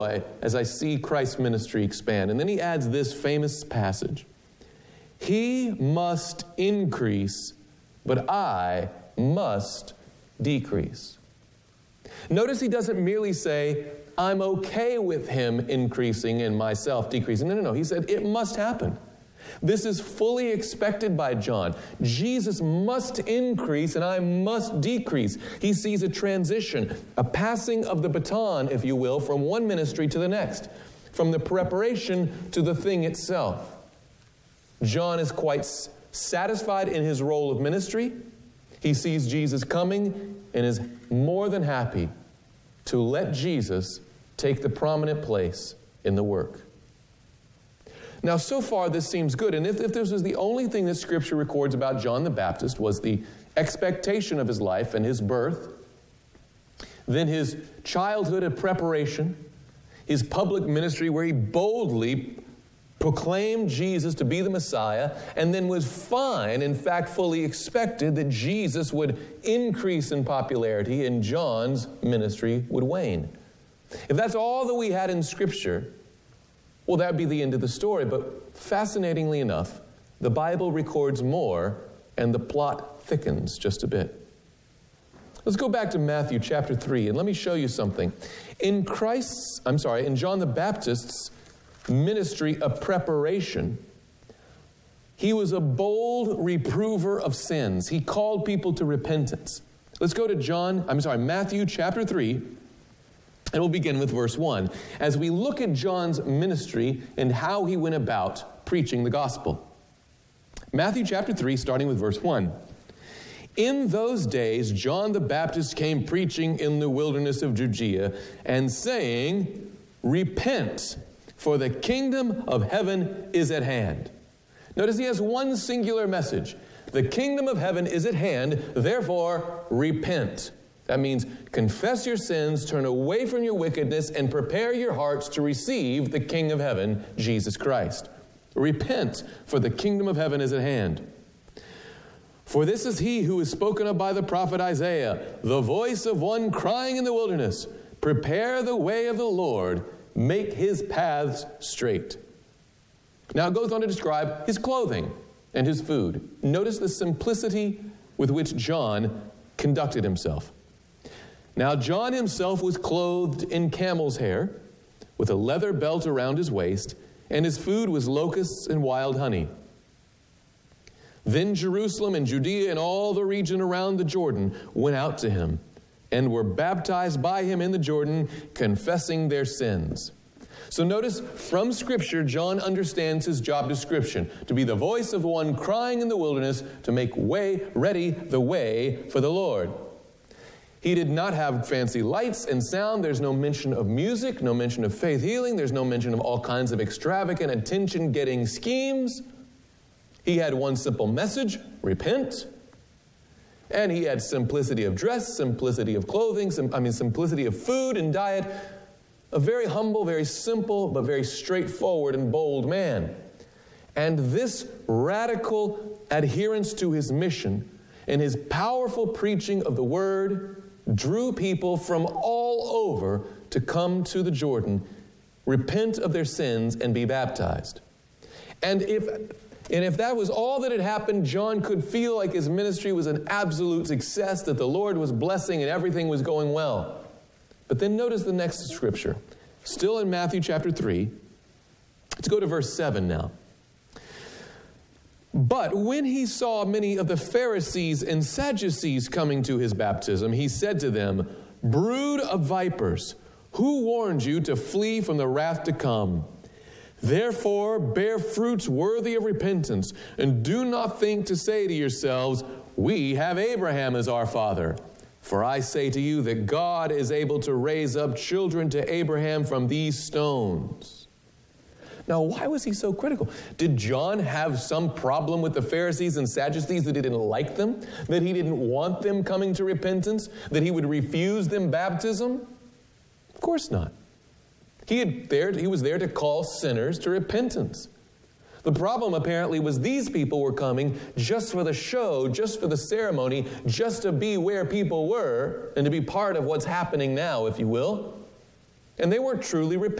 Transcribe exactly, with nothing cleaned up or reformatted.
as I see Christ's ministry expand. And then he adds this famous passage. He must increase, but I must decrease. Notice he doesn't merely say, I'm okay with him increasing and myself decreasing. No, no, no. He said it must happen. This is fully expected by John. Jesus must increase and I must decrease. He sees a transition, a passing of the baton, if you will, from one ministry to the next, from the preparation to the thing itself. John is quite satisfied in his role of ministry. He sees Jesus coming and is more than happy to let Jesus take the prominent place in the work. Now, so far, this seems good. And if, if this was the only thing that Scripture records about John the Baptist was the expectation of his life and his birth, then his childhood of preparation, his public ministry where he boldly proclaimed Jesus to be the Messiah, and then was fine, in fact, fully expected that Jesus would increase in popularity and John's ministry would wane. If that's all that we had in Scripture, well, that would be the end of the story. But fascinatingly enough, the Bible records more and the plot thickens just a bit. Let's go back to Matthew chapter three and let me show you something. In Christ's, I'm sorry, in John the Baptist's ministry of preparation, he was a bold reprover of sins. He called people to repentance. Let's go to John, I'm sorry, Matthew chapter three. And we'll begin with verse one. As we look at John's ministry and how he went about preaching the gospel. Matthew chapter three, starting with verse one. In those days, John the Baptist came preaching in the wilderness of Judea and saying, repent, for the kingdom of heaven is at hand. Notice he has one singular message. The kingdom of heaven is at hand, therefore repent. That means confess your sins, turn away from your wickedness, and prepare your hearts to receive the King of heaven, Jesus Christ. Repent, for the kingdom of heaven is at hand. For this is he who is spoken of by the prophet Isaiah, the voice of one crying in the wilderness, prepare the way of the Lord, make his paths straight. Now it goes on to describe his clothing and his food. Notice the simplicity with which John conducted himself. Now John himself was clothed in camel's hair, with a leather belt around his waist, and his food was locusts and wild honey. Then Jerusalem and Judea and all the region around the Jordan went out to him, and were baptized by him in the Jordan, confessing their sins. So notice, from Scripture, John understands his job description, to be the voice of one crying in the wilderness, to make way ready the way for the Lord. He did not have fancy lights and sound. There's no mention of music, no mention of faith healing. There's no mention of all kinds of extravagant attention-getting schemes. He had one simple message, repent. And he had simplicity of dress, simplicity of clothing, sim- I mean simplicity of food and diet. A very humble, very simple, but very straightforward and bold man. And this radical adherence to his mission and his powerful preaching of the word drew people from all over to come to the Jordan, repent of their sins, and be baptized. And if, and if that was all that had happened, John could feel like his ministry was an absolute success, that the Lord was blessing and everything was going well. But then notice the next scripture, still in Matthew chapter three. Let's go to verse seven now. But when he saw many of the Pharisees and Sadducees coming to his baptism, he said to them, brood of vipers, who warned you to flee from the wrath to come? Therefore, bear fruits worthy of repentance, and do not think to say to yourselves, we have Abraham as our father. For I say to you that God is able to raise up children to Abraham from these stones. Now, why was he so critical? Did John have some problem with the Pharisees and Sadducees, that he didn't like them? That he didn't want them coming to repentance? That he would refuse them baptism? Of course not. He, had there, he was there to call sinners to repentance. The problem apparently was these people were coming just for the show, just for the ceremony, just to be where people were and to be part of what's happening now, if you will. And they weren't truly repentant.